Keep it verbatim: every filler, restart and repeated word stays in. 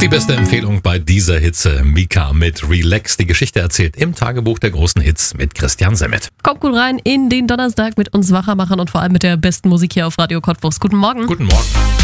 Die beste Empfehlung bei dieser Hitze. Mika mit Relax, die Geschichte erzählt im Tagebuch der großen Hits mit Christian Semmet. Kommt gut rein in den Donnerstag mit uns Wachermachern und vor allem mit der besten Musik hier auf Radio Cottbus. Guten Morgen. Guten Morgen.